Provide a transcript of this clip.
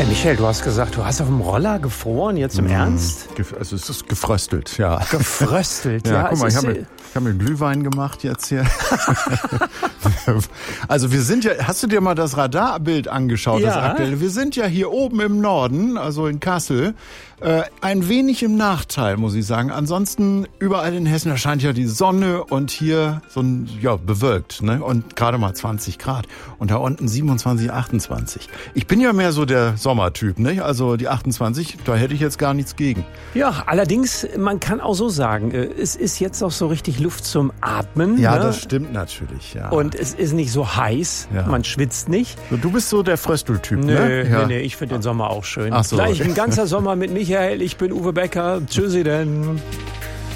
Hey Michael, du hast gesagt, du hast auf dem Roller gefroren, jetzt im Ernst? Also es ist gefröstelt, ja. Gefröstelt, Ja, ja. guck mal, ich hab mir Glühwein gemacht jetzt hier. Also wir sind ja, hast du dir mal das Radarbild angeschaut, Ja. das aktuelle? Wir sind ja hier oben im Norden, also in Kassel, ein wenig im Nachteil, muss ich sagen. Ansonsten überall in Hessen, da scheint ja die Sonne und hier so ein, ja, bewölkt, ne? Und gerade mal 20 Grad. Und da unten 27, 28. Ich bin ja mehr so der Sommertyp, ne? Also die 28, da hätte ich jetzt gar nichts gegen. Ja, allerdings, man kann auch so sagen, es ist jetzt auch so richtig Luft zum Atmen. Ja, ne? das stimmt natürlich, ja. Und es ist nicht so heiß, Ja. man schwitzt nicht. So, du bist so der Frösteltyp, ne? Ja. Nee, ich finde den Sommer auch schön. Ach so. Gleich ein ganzer Sommer mit Michael, ich bin Uwe Becker. Tschüssi denn.